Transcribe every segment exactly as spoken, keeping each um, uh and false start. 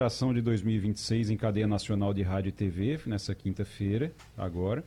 Ação de dois mil e vinte e seis em cadeia nacional de rádio e T V, nessa quinta-feira, agora.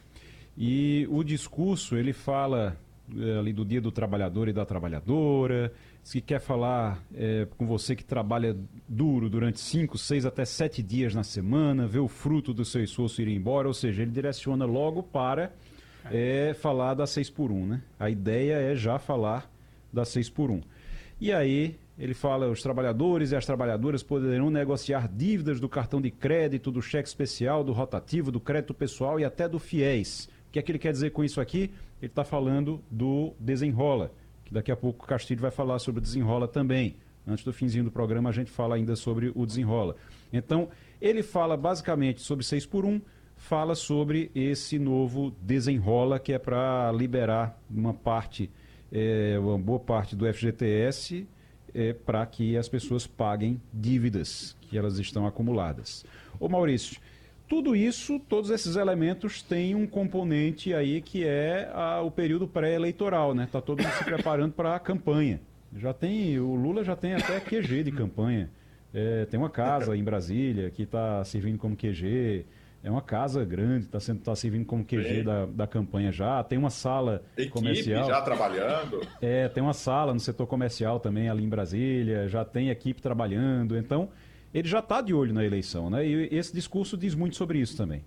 E o discurso, ele fala é, ali do Dia do Trabalhador e da Trabalhadora, se quer falar é, com você que trabalha duro durante cinco, seis até sete dias na semana, vê o fruto do seu esforço ir embora, ou seja, ele direciona logo para é, falar da seis por um, né? A ideia é já falar da seis por um. E aí ele fala, os trabalhadores e as trabalhadoras poderão negociar dívidas do cartão de crédito, do cheque especial, do rotativo, do crédito pessoal e até do FIES. O que é que ele quer dizer com isso aqui? Ele está falando do Desenrola, que daqui a pouco o Castilho vai falar sobre o Desenrola também. Antes do finzinho do programa a gente fala ainda sobre o Desenrola. Então, ele fala basicamente sobre seis por um, fala sobre esse novo Desenrola, que é para liberar uma parte, é, uma boa parte do F G T S, é, para que as pessoas paguem dívidas que elas estão acumuladas. Ô Maurício, tudo isso, todos esses elementos têm um componente aí que é a, o período pré-eleitoral, né? Está todo mundo se preparando para a campanha. Já tem, o Lula já tem até Q G de campanha. É, tem uma casa em Brasília que está servindo como Q G. É uma casa grande, está tá servindo como Q G da, da campanha já. Tem uma sala Equipe comercial. já trabalhando. É, tem uma sala no setor comercial também ali em Brasília. Já tem equipe trabalhando. Então, ele já está de olho na eleição, né? E esse discurso diz muito sobre isso também.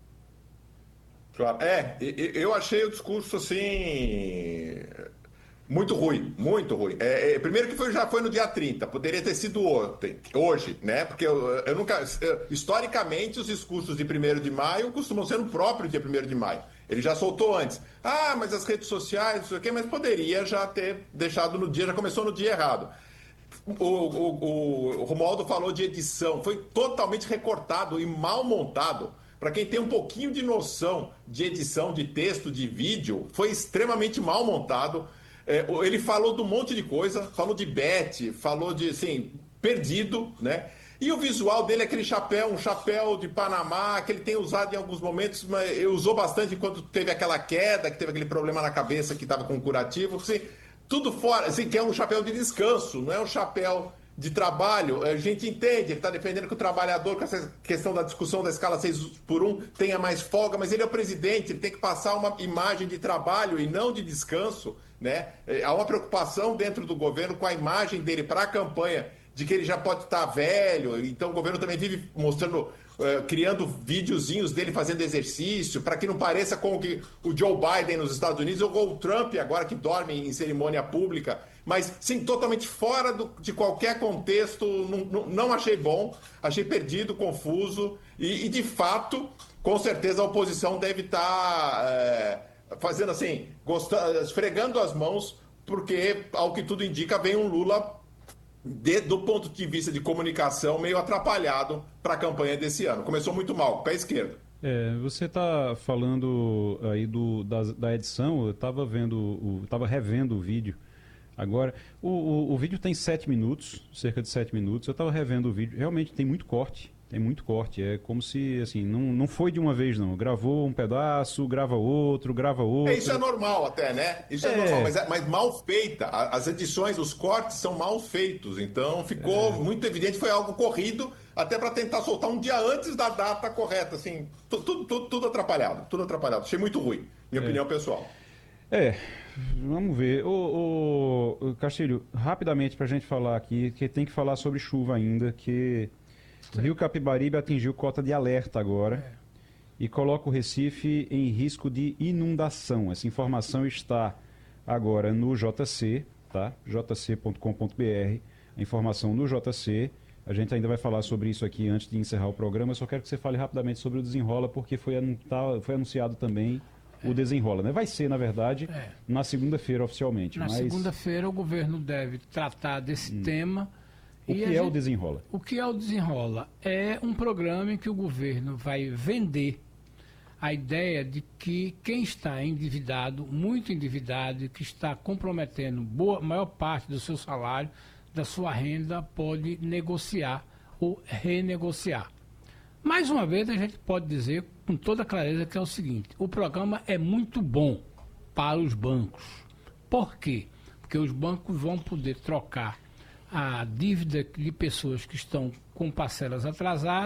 Claro. É, eu achei o discurso assim muito ruim, muito ruim. É, é, primeiro que foi, já foi no dia trinta, poderia ter sido ontem, hoje, né? Porque eu, eu nunca. Historicamente, os discursos de primeiro de maio costumam ser no próprio dia primeiro de maio. Ele já soltou antes. Ah, mas as redes sociais, não sei o quê, mas poderia já ter deixado no dia, já começou no dia errado. O, o, o Romualdo falou de edição, foi totalmente recortado e mal montado. Para quem tem um pouquinho de noção de edição de texto, de vídeo, foi extremamente mal montado. É, ele falou de um monte de coisa, falou de bet, falou de, assim, perdido, né? E o visual dele é aquele chapéu, um chapéu de Panamá, que ele tem usado em alguns momentos, mas ele usou bastante quando teve aquela queda, que teve aquele problema na cabeça que estava com curativo, assim, tudo fora, assim, que é um chapéu de descanso, não é um chapéu de trabalho. A gente entende, ele está defendendo que o trabalhador, com essa questão da discussão da escala seis por um, tenha mais folga, mas ele é o presidente, ele tem que passar uma imagem de trabalho e não de descanso, né? Há uma preocupação dentro do governo com a imagem dele para a campanha, de que ele já pode estar velho, então o governo também vive mostrando, uh, criando videozinhos dele fazendo exercício, para que não pareça com que o Joe Biden nos Estados Unidos ou o Trump agora que dorme em cerimônia pública, mas sim, totalmente fora do, de qualquer contexto, não, não, não achei bom, achei perdido, confuso, e, e de fato, com certeza a oposição deve estar é, fazendo assim, gostando, esfregando as mãos, porque, ao que tudo indica, vem um Lula De, do ponto de vista de comunicação, meio atrapalhado para a campanha desse ano. Começou muito mal, pé esquerdo. É, você está falando aí do, da, da edição, eu estava vendo, estava revendo o vídeo agora. O, o, o vídeo tem sete minutos, cerca de sete minutos. Eu estava revendo o vídeo, realmente tem muito corte. Tem muito corte, é como se, assim, não, não foi de uma vez, não. Gravou um pedaço, grava outro, grava outro. É, isso é normal até, né? Isso é, é normal, mas, é, mas mal feita. As edições, os cortes são mal feitos. Então ficou é. muito evidente, foi algo corrido, até para tentar soltar um dia antes da data correta, assim. Tudo, tudo, tudo atrapalhado, tudo atrapalhado. Achei muito ruim, minha é. opinião pessoal. É, vamos ver. Ô, ô, Castilho, rapidamente para a gente falar aqui, que tem que falar sobre chuva ainda, que... O Rio Capibaribe atingiu cota de alerta agora é. e coloca o Recife em risco de inundação. Essa informação está agora no J C, tá? j c ponto com ponto b r. A informação no J C. A gente ainda vai falar sobre isso aqui antes de encerrar o programa. Eu só quero que você fale rapidamente sobre o Desenrola, porque foi, foi anunciado também é. o Desenrola, né? Vai ser, na verdade, é. na segunda-feira oficialmente. Na mas... segunda-feira o governo deve tratar desse hum. tema. O que é gente, o Desenrola? O que é o Desenrola? É um programa em que o governo vai vender a ideia de que quem está endividado, muito endividado, e que está comprometendo boa, maior parte do seu salário, da sua renda, pode negociar ou renegociar. Mais uma vez, a gente pode dizer com toda clareza que é o seguinte: o programa é muito bom para os bancos. Por quê? Porque os bancos vão poder trocar a dívida de pessoas que estão com parcelas atrasadas.